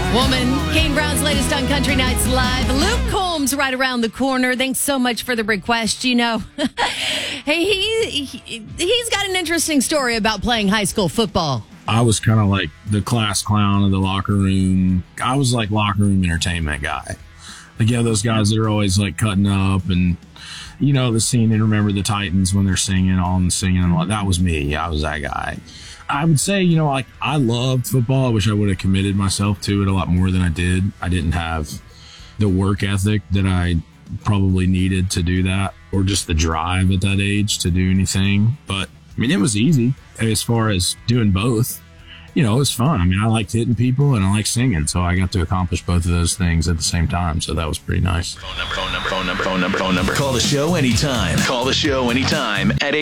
Woman, Kane Brown's latest on Country Nights Live. Luke Combs right around the corner. Thanks so much for the request. You know, hey, he's got an interesting story about playing high school football. I was kind of like the class clown of the locker room. I was like locker room entertainment guy. Like, yeah, those guys that are always like cutting up and, you know, the scene in Remember the Titans when they're singing, all and singing. And that was me. I was that guy. I would say, you know, like I loved football. I wish I would have committed myself to it a lot more than I did. I didn't have the work ethic that I probably needed to do that, or just the drive at that age to do anything. But I mean, it was easy as far as doing both. You know, it was fun. I mean, I liked hitting people and I liked singing, so I got to accomplish both of those things at the same time. So that was pretty nice. Phone number. Call the show anytime. Call the show anytime at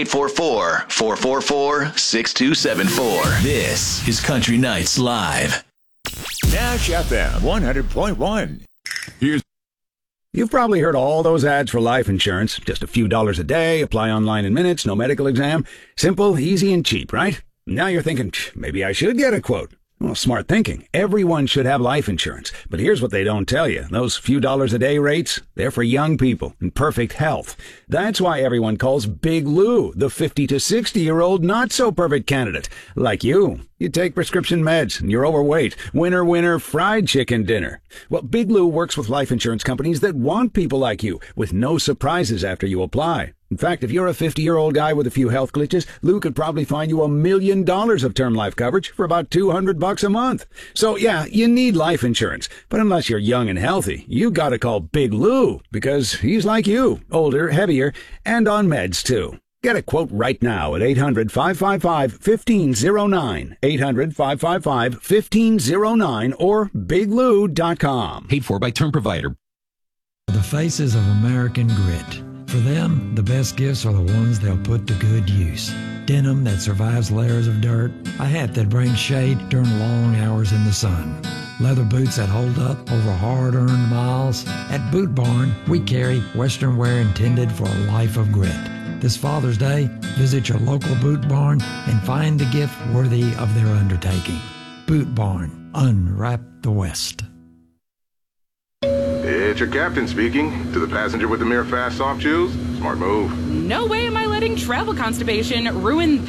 844-444-6274. This is Country Nights Live. Nash FM 100.1. You've probably heard all those ads for life insurance. Just a few dollars a day, apply online in minutes, no medical exam. Simple, easy, and cheap, right? Now you're thinking, maybe I should get a quote. Well, smart thinking. Everyone should have life insurance. But here's what they don't tell you. Those few dollars a day rates, they're for young people in perfect health. That's why everyone calls Big Lou the 50 to 60-year-old not-so-perfect candidate. Like you. You take prescription meds and you're overweight. Winner, fried chicken dinner. Well, Big Lou works with life insurance companies that want people like you, with no surprises after you apply. In fact, if you're a 50-year-old guy with a few health glitches, Lou could probably find you $1 million of term life coverage for about $200 a month. So yeah, you need life insurance. But unless you're young and healthy, you gotta call Big Lou, because he's like you, older, heavier, and on meds too. Get a quote right now at 800-555-1509, 800-555-1509, or biglou.com. Paid for by Term Provider. The faces of American grit. For them, the best gifts are the ones they'll put to good use. Denim that survives layers of dirt, a hat that brings shade during long hours in the sun, leather boots that hold up over hard-earned miles. At Boot Barn, we carry Western wear intended for a life of grit. This Father's Day, visit your local Boot Barn and find the gift worthy of their undertaking. Boot Barn, unwrap the West. It's your captain speaking. To the passenger with the mirror fast soft shoes, smart move. No way am I letting travel constipation ruin